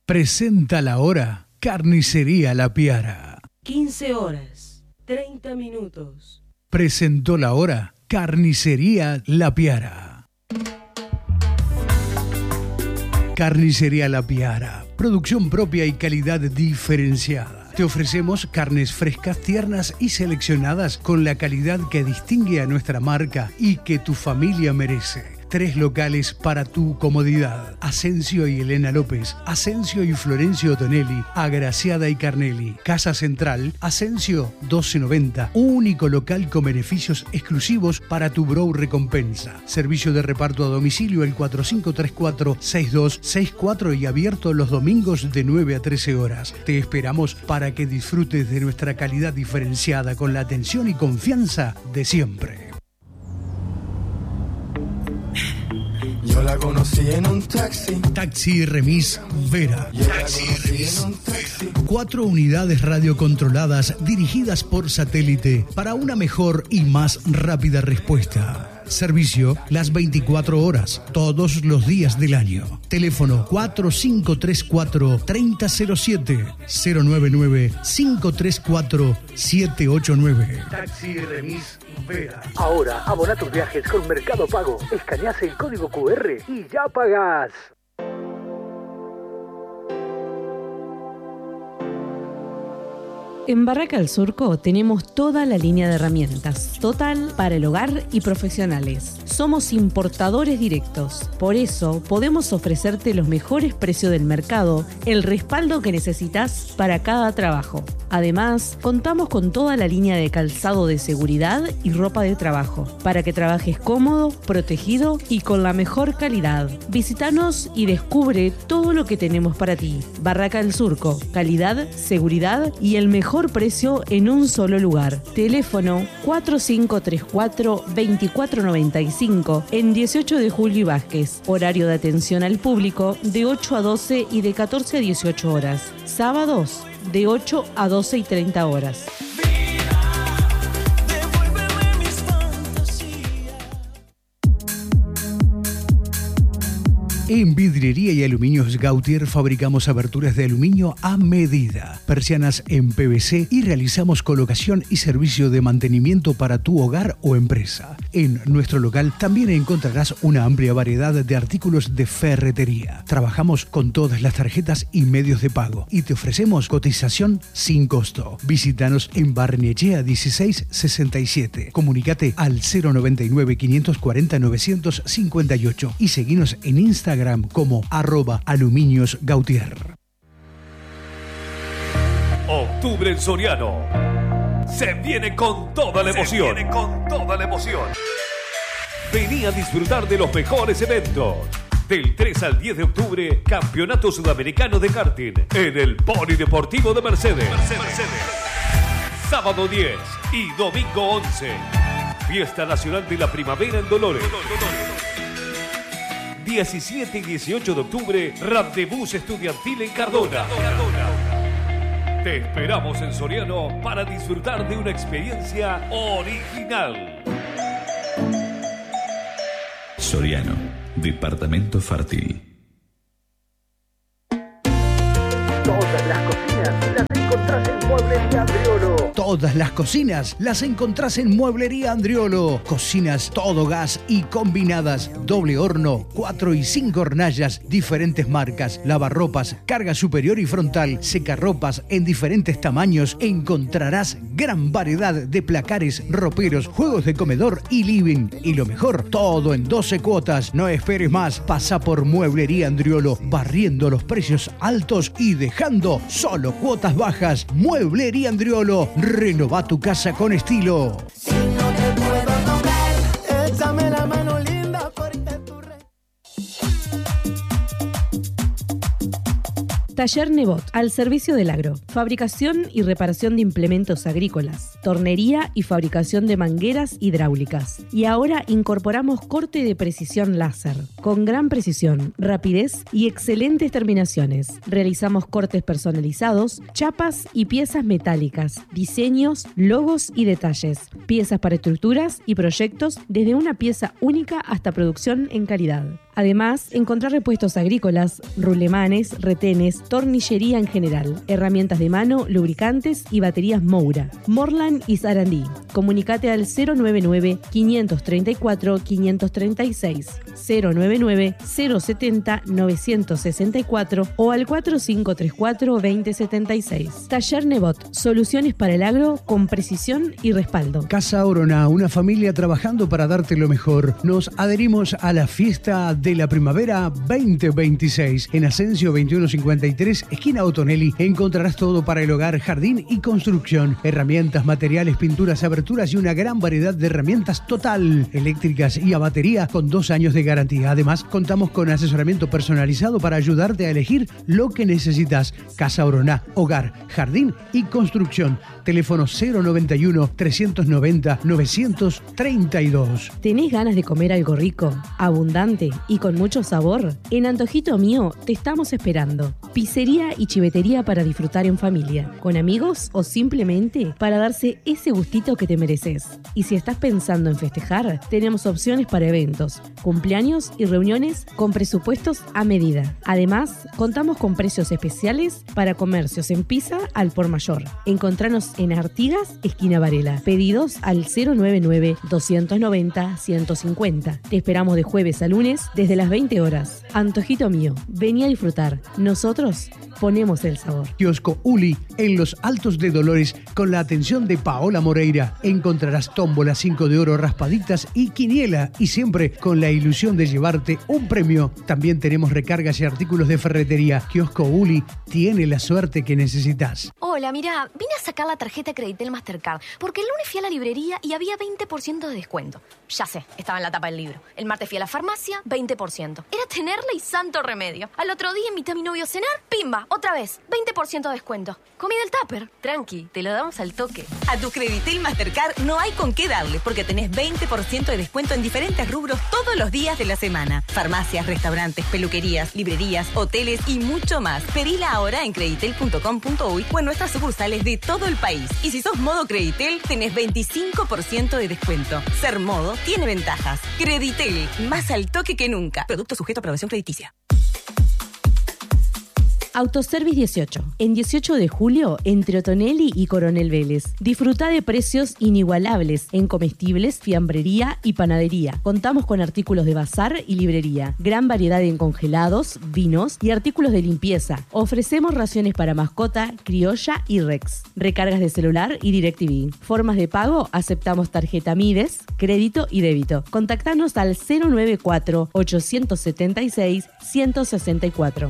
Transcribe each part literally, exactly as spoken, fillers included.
Presenta la hora Carnicería La Piara. quince horas, treinta minutos. Presentó la hora Carnicería La Piara. Carnicería La Piara. Producción propia y calidad diferenciada. Te ofrecemos carnes frescas, tiernas y seleccionadas con la calidad que distingue a nuestra marca y que tu familia merece. Tres locales para tu comodidad. Asensio y Elena López, Asensio y Florencio Tonelli, Agraciada y Carnelli. Casa Central, Asensio doce noventa. Único local con beneficios exclusivos para tu Brow Recompensa. Servicio de reparto a domicilio el cuatro cinco tres cuatro, seis dos seis cuatro y abierto los domingos de nueve a trece horas. Te esperamos para que disfrutes de nuestra calidad diferenciada con la atención y confianza de siempre. Yo la conocí en un taxi. Taxi Remis Vera. Taxi Remis Vera. Cuatro unidades radiocontroladas dirigidas por satélite para una mejor y más rápida respuesta. Servicio las veinticuatro horas, todos los días del año. Teléfono cuatro cinco tres cuatro, tres cero cero siete, cero nueve nueve, cinco tres cuatro, siete ocho nueve. Taxi Remis Vera. Ahora abona tus viajes con Mercado Pago. Escaneás el código cu erre y ya pagás. En Barraca del Surco tenemos toda la línea de herramientas, total para el hogar y profesionales. Somos importadores directos, por eso podemos ofrecerte los mejores precios del mercado, el respaldo que necesitas para cada trabajo. Además, contamos con toda la línea de calzado de seguridad y ropa de trabajo, para que trabajes cómodo, protegido y con la mejor calidad. Visítanos y descubre todo lo que tenemos para ti. Barraca del Surco, calidad, seguridad y el mejor precio en un solo lugar. Teléfono cuatro cinco tres cuatro, dos cuatro nueve cinco en dieciocho de Julio y Vázquez. Horario de atención al público de ocho a doce y de catorce a dieciocho horas. Sábados de ocho a doce y treinta horas. En Vidriería y Aluminios Gautier fabricamos aberturas de aluminio a medida, persianas en P V C y realizamos colocación y servicio de mantenimiento para tu hogar o empresa. En nuestro local también encontrarás una amplia variedad de artículos de ferretería. Trabajamos con todas las tarjetas y medios de pago y te ofrecemos cotización sin costo. Visítanos en Barnechea dieciséis sesenta y siete. Comunícate al cero noventa y nueve, quinientos cuarenta, novecientos cincuenta y ocho y seguinos en Instagram como arroba aluminios gautier. Octubre en Soriano. Se viene con toda la emoción. Se viene con toda la emoción. Vení a disfrutar de los mejores eventos. Del tres al diez de octubre, Campeonato Sudamericano de Karting en el Polideportivo de Mercedes. Mercedes. Mercedes. Sábado diez y domingo once. Fiesta Nacional de la Primavera en Dolores. Dolores. diecisiete y dieciocho de octubre, Randebús Estudiantil en Cardona. Te esperamos en Soriano para disfrutar de una experiencia original. Soriano, departamento fértil. Todas las cocinas las encontrás en Mueblería Andriolo. Todas las cocinas las encontrás en Mueblería Andriolo. Cocinas todo gas y combinadas. Doble horno, cuatro y cinco hornallas, diferentes marcas, lavarropas, carga superior y frontal, secarropas en diferentes tamaños. Encontrarás gran variedad de placares, roperos, juegos de comedor y living. Y lo mejor, todo en doce cuotas. No esperes más. Pasa por Mueblería Andriolo, barriendo los precios altos y dejando solo cuotas bajas. Mueblería Andriolo. Renova tu casa con estilo. Si no te puedo tocar, échame la mano linda porque tu rey. Taller Nebot, al servicio del agro. Fabricación y reparación de implementos agrícolas, tornería y fabricación de mangueras hidráulicas. Y ahora incorporamos corte de precisión láser, con gran precisión, rapidez y excelentes terminaciones. Realizamos cortes personalizados, chapas y piezas metálicas, diseños, logos y detalles, piezas para estructuras y proyectos, desde una pieza única hasta producción en calidad. Además, encontrar repuestos agrícolas, rulemanes, retenes, tornillería en general, herramientas de mano, lubricantes y baterías Moura. Morlan y Sarandí. Comunicate al cero noventa y nueve, quinientos treinta y cuatro, quinientos treinta y seis, cero noventa y nueve, cero setenta, novecientos sesenta y cuatro o al cuatro cinco tres cuatro, veinte setenta y seis. Taller Nebot. Soluciones para el agro con precisión y respaldo. Casa Orona, una familia trabajando para darte lo mejor. Nos adherimos a la fiesta de la primavera veinte veintiséis. En Asensio veintiuno cincuenta y tres, esquina Otonelli, encontrarás todo para el hogar, jardín y construcción. Herramientas, materiales, pinturas, aberturas y una gran variedad de herramientas total, eléctricas y a batería con dos años de garantía. Además, contamos con asesoramiento personalizado para ayudarte a elegir lo que necesitas. Casa Orona, hogar, jardín y construcción. Teléfono cero noventa y uno, trescientos noventa, novecientos treinta y dos. ¿Tenés ganas de comer algo rico, abundante y con mucho sabor? En Antojito Mío te estamos esperando. Pizzería y chivetería para disfrutar en familia, con amigos o simplemente para darse ese gustito que te mereces. Y si estás pensando en festejar, tenemos opciones para eventos, cumpleaños y reuniones con presupuestos a medida. Además, contamos con precios especiales para comercios en pizza al por mayor. Encontranos en Artigas, esquina Varela. Pedidos al cero noventa y nueve, doscientos noventa, ciento cincuenta. Te esperamos de jueves a lunes desde las veinte horas. Antojito Mío, vení a disfrutar. Nosotros ponemos el sabor. Kiosco Uli, en los Altos de Dolores, con la atención de Paola Moreira. Encontrarás tómbola, cinco de oro, raspaditas y quiniela, y siempre con la ilusión de llevarte un premio. También tenemos recargas y artículos de ferretería. Kiosco Uli tiene la suerte que necesitas. Hola, mirá, vine a sacar la tarjeta Creditel Mastercard porque el lunes fui a la librería y había veinte por ciento de descuento. Ya sé, estaba en la tapa del libro. El martes fui a la farmacia, veinte por ciento. Era tenerla y santo remedio. Al otro día invité a mi novio a cenar, pimba, otra vez, veinte por ciento de descuento. Comí del tupper. Tranqui, te lo damos al toque. A tu Creditel Mastercard no hay con qué darle porque tenés veinte por ciento de descuento en diferentes rubros todos los días de la semana. Farmacias, restaurantes, peluquerías, librerías, hoteles y mucho más. Pedila ahora en creditel punto com punto uy o en nuestras sucursales de todo el país. Y si sos modo Creditel, tenés veinticinco por ciento de descuento. Ser modo tiene ventajas. Creditel, más al toque que nunca. Producto sujeto a aprobación crediticia. Autoservice dieciocho. En dieciocho de julio, entre Otonelli y Coronel Vélez. Disfruta de precios inigualables en comestibles, fiambrería y panadería. Contamos con artículos de bazar y librería. Gran variedad en congelados, vinos y artículos de limpieza. Ofrecemos raciones para mascota, criolla y Rex. Recargas de celular y DirecTV. Formas de pago, aceptamos tarjeta Mides, crédito y débito. Contactanos al cero noventa y cuatro, ochocientos setenta y seis, ciento sesenta y cuatro.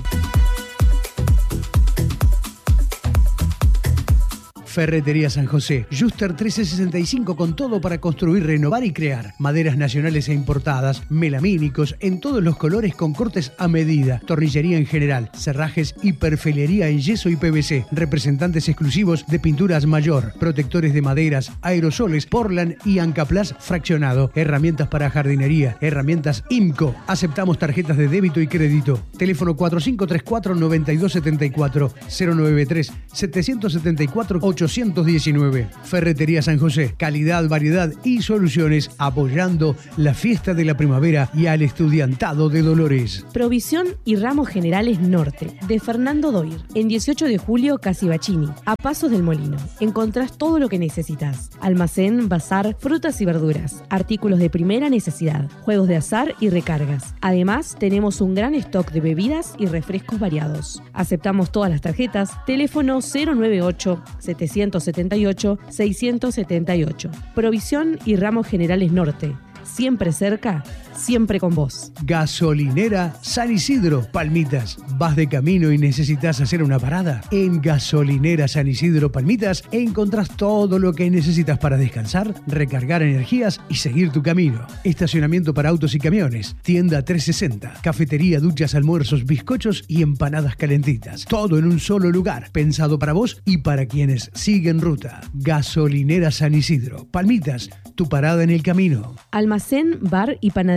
Ferretería San José. Juster trescientos sesenta y cinco con todo para construir, renovar y crear. Maderas nacionales e importadas, melamínicos en todos los colores con cortes a medida. Tornillería en general, cerrajes y perfilería en yeso y P V C. Representantes exclusivos de pinturas mayor, protectores de maderas, aerosoles, Portland y Ancaplas fraccionado. Herramientas para jardinería, herramientas IMCO. Aceptamos tarjetas de débito y crédito. Teléfono cuatro cinco tres cuatro, nueve dos siete cuatro, cero nueve tres, siete siete cuatro, ocho uno nueve. Ferretería San José. Calidad, variedad y soluciones apoyando la fiesta de la primavera y al estudiantado de Dolores. Provisión y Ramos Generales Norte, de Fernando Doir. En dieciocho de julio, Casibachini, a pasos del molino. Encontrás todo lo que necesitas. Almacén, bazar, frutas y verduras. Artículos de primera necesidad. Juegos de azar y recargas. Además, tenemos un gran stock de bebidas y refrescos variados. Aceptamos todas las tarjetas. Teléfono cero noventa y ocho, setecientos setenta y ocho, seiscientos setenta y ocho. Provisión y Ramos Generales Norte. Siempre cerca, siempre con vos. Gasolinera San Isidro, Palmitas. ¿Vas de camino y necesitas hacer una parada? En Gasolinera San Isidro, Palmitas, encontrás todo lo que necesitas para descansar, recargar energías y seguir tu camino. Estacionamiento para autos y camiones, tienda trescientos sesenta, cafetería, duchas, almuerzos, bizcochos y empanadas calentitas. Todo en un solo lugar, pensado para vos y para quienes siguen ruta. Gasolinera San Isidro, Palmitas, tu parada en el camino. Almacén, bar y panadería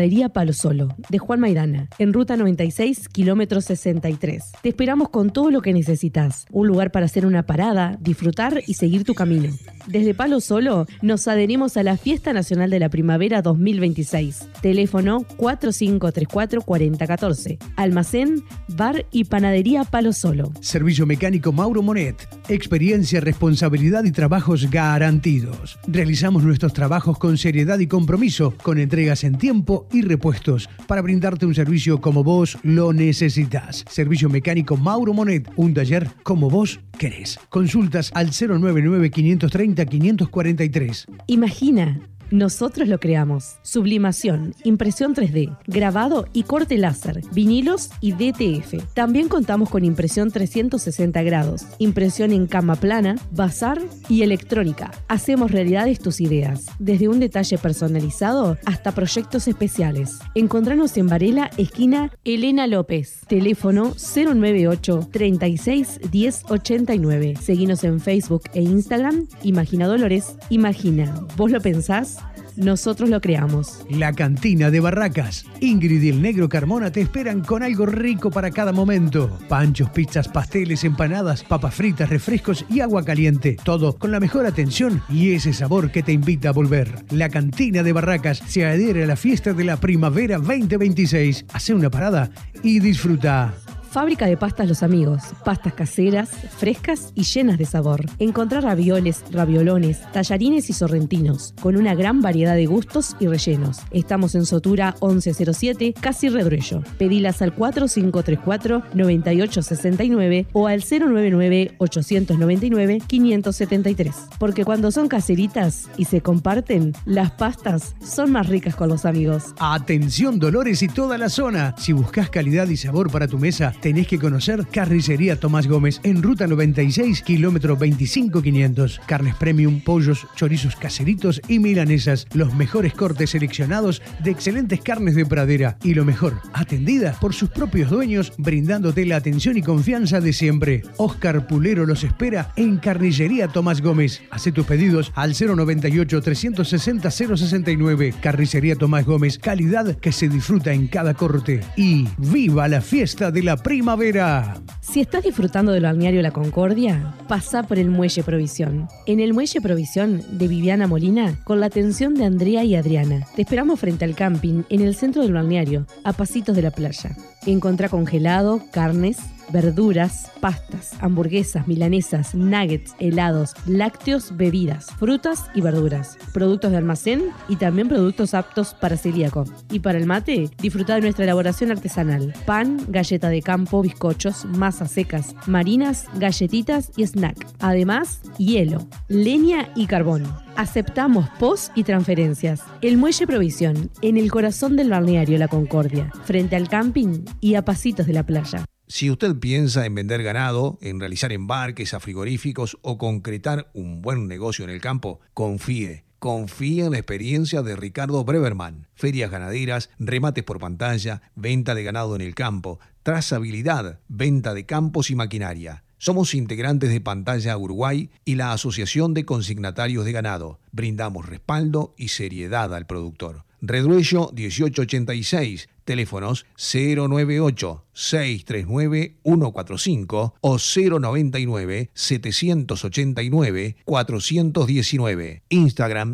Panadería Palo Solo, de Juan Maidana, en Ruta noventa y seis, kilómetro sesenta y tres. Te esperamos con todo lo que necesitas. Un lugar para hacer una parada, disfrutar y seguir tu camino. Desde Palo Solo nos adherimos a la Fiesta Nacional de la Primavera dos mil veintiséis. Teléfono cuatro cinco tres cuatro, cuatro cero uno cuatro. Almacén, bar y panadería Palo Solo. Servicio mecánico Mauro Monet. Experiencia, responsabilidad y trabajos garantidos. Realizamos nuestros trabajos con seriedad y compromiso, con entregas en tiempo y repuestos, para brindarte un servicio como vos lo necesitas. Servicio mecánico Mauro Monet. Un taller como vos querés. Consultas al cero nueve nueve, quinientos treinta, quinientos cuarenta y tres. Imagina. Nosotros lo creamos. Sublimación, impresión tres D, grabado y corte láser, vinilos y D T F. También contamos con impresión trescientos sesenta grados, impresión en cama plana, bazar y electrónica. Hacemos realidades tus ideas, desde un detalle personalizado hasta proyectos especiales. Encontranos en Varela, esquina Elena López. Teléfono cero nueve ocho, treinta y seis, diez ochenta y nueve. Seguinos en Facebook e Instagram. Imagina Dolores. Imagina. ¿Vos lo pensás? Nosotros lo creamos. La Cantina de Barracas. Ingrid y el Negro Carmona te esperan con algo rico para cada momento. Panchos, pizzas, pasteles, empanadas, papas fritas, refrescos y agua caliente. Todo con la mejor atención y ese sabor que te invita a volver. La Cantina de Barracas se adhiere a la fiesta de la Primavera veinte veintiséis. Hace una parada y disfruta. Fábrica de Pastas Los Amigos. Pastas caseras, frescas y llenas de sabor. Encontrar ravioles, raviolones, tallarines y sorrentinos, con una gran variedad de gustos y rellenos. Estamos en Sotura once cero siete, Casi Redruello. Pedilas al cuatro cinco tres cuatro, nueve ocho seis nueve o al cero nueve nueve, ocho nueve nueve, cinco siete tres. Porque cuando son caseritas y se comparten, las pastas son más ricas con los amigos. Atención Dolores y toda la zona. Si buscas calidad y sabor para tu mesa, tenés que conocer Carnicería Tomás Gómez en Ruta noventa y seis, kilómetro veinticinco quinientos. Carnes premium, pollos, chorizos caseritos y milanesas. Los mejores cortes seleccionados de excelentes carnes de pradera. Y lo mejor, atendida por sus propios dueños, brindándote la atención y confianza de siempre. Oscar Pulero los espera en Carnicería Tomás Gómez. Hacé tus pedidos al cero noventa y ocho, trescientos sesenta, cero sesenta y nueve. Carnicería Tomás Gómez. Calidad que se disfruta en cada corte. Y ¡viva la fiesta de la primavera! Si estás disfrutando del balneario La Concordia, pasa por el Muelle Provisión. En el Muelle Provisión de Viviana Molina, con la atención de Andrea y Adriana. Te esperamos frente al camping, en el centro del balneario, a pasitos de la playa. Encontrá congelado, carnes, verduras, pastas, hamburguesas, milanesas, nuggets, helados, lácteos, bebidas, frutas y verduras, productos de almacén y también productos aptos para celíaco. Y para el mate, disfruta de nuestra elaboración artesanal: pan, galleta de campo, bizcochos, masas secas, marinas, galletitas y snack. Además, hielo, leña y carbón. Aceptamos pos y transferencias. El Muelle Provisión, en el corazón del balneario La Concordia, frente al camping y a pasitos de la playa. Si usted piensa en vender ganado, en realizar embarques a frigoríficos o concretar un buen negocio en el campo, confíe. Confía en la experiencia de Ricardo Breverman. Ferias ganaderas, remates por pantalla, venta de ganado en el campo, trazabilidad, venta de campos y maquinaria. Somos integrantes de Pantalla Uruguay y la Asociación de Consignatarios de Ganado. Brindamos respaldo y seriedad al productor. Redruello dieciocho ochenta y seis, teléfonos cero nueve ocho, seis tres nueve, uno cuatro cinco o cero nueve nueve, siete ocho nueve, cuatro uno nueve. Instagram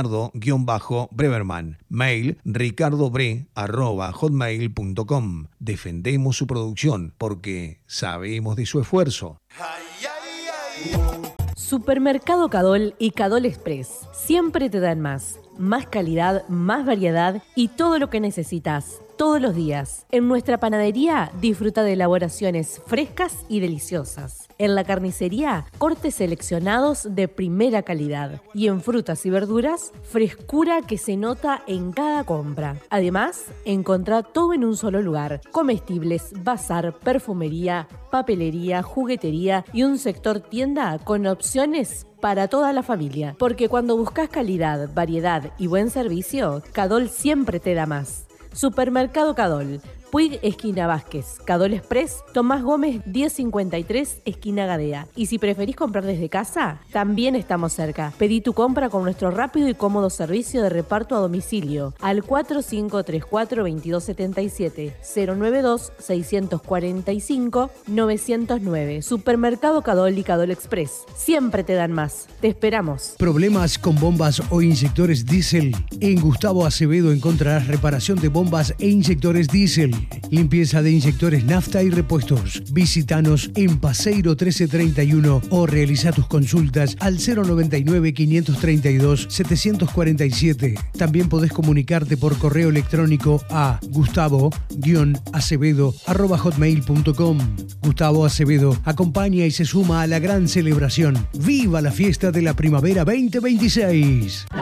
Ricardo-Breverman. Mail ricardobre arroba hotmail punto com. Defendemos su producción porque sabemos de su esfuerzo. Supermercado Cadol y Cadol Express siempre te dan más. Más calidad, más variedad y todo lo que necesitas, todos los días. En nuestra panadería disfruta de elaboraciones frescas y deliciosas. En la carnicería, cortes seleccionados de primera calidad. Y en frutas y verduras, frescura que se nota en cada compra. Además, encontrá todo en un solo lugar: comestibles, bazar, perfumería, papelería, juguetería y un sector tienda con opciones para toda la familia. Porque cuando buscas calidad, variedad y buen servicio, Cadol siempre te da más. Supermercado Cadol, Puig, esquina Vázquez. Cadol Express, Tomás Gómez, diez cincuenta y tres, esquina Gadea. Y si preferís comprar desde casa, también estamos cerca. Pedí tu compra con nuestro rápido y cómodo servicio de reparto a domicilio al cuatro cinco tres cuatro, veintidós setenta y siete, cero nueve dos, seiscientos cuarenta y cinco, novecientos nueve. Supermercado Cadol y Cadol Express. Siempre te dan más. Te esperamos. ¿Problemas con bombas o inyectores diésel? En Gustavo Acevedo encontrarás reparación de bombas e inyectores diésel, limpieza de inyectores nafta y repuestos. Visítanos en Paseiro trece treinta y uno o realiza tus consultas al cero noventa y nueve, quinientos treinta y dos, setecientos cuarenta y siete. También podés comunicarte por correo electrónico a gustavo acevedo arroba hotmail punto com. Gustavo Acevedo acompaña y se suma a la gran celebración. ¡Viva la fiesta de la primavera veinte veintiséis!